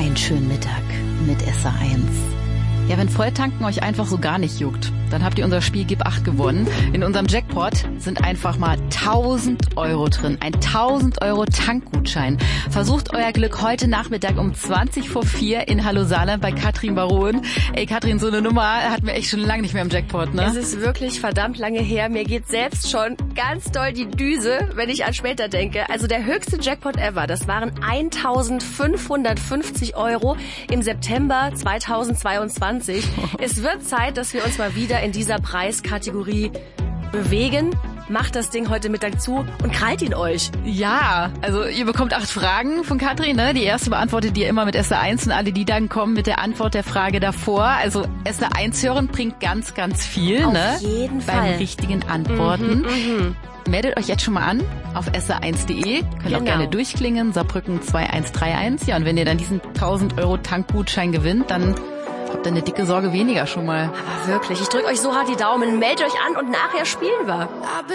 einen schönen Mittag mit SA1. Ja, wenn Volltanken euch einfach so gar nicht juckt, dann habt ihr unser Spiel Gib 8 gewonnen. In unserem Jackpot sind einfach mal 1.000 Euro drin. Ein 1.000 Euro Tankgutschein. Versucht euer Glück heute Nachmittag um 4:20 in Hallo Saarland bei Katrin Baron. Ey Katrin, so eine Nummer hatten wir echt schon lange nicht mehr im Jackpot, ne? Es ist wirklich verdammt lange her. Mir geht selbst schon ganz doll die Düse, wenn ich an später denke. Also der höchste Jackpot ever, das waren 1.550 Euro im September 2022. Es wird Zeit, dass wir uns mal wieder in dieser Preiskategorie bewegen. Macht das Ding heute Mittag zu und krallt ihn euch. Ja, also ihr bekommt 8 Fragen von Katrin, ne? Die erste beantwortet ihr immer mit SA1 und alle, die dann kommen mit der Antwort der Frage davor. Also SA1 hören bringt ganz, ganz viel, Auf ne? jeden Fall. Beim richtigen Antworten. Meldet euch jetzt schon mal an auf sa1.de. Könnt auch gerne durchklingen, Saarbrücken 2131. Ja, und wenn ihr dann diesen 1.000 Euro Tankgutschein gewinnt, dann habt ihr eine dicke Sorge weniger schon mal. Aber wirklich, ich drücke euch so hart die Daumen, meldet euch an und nachher spielen wir.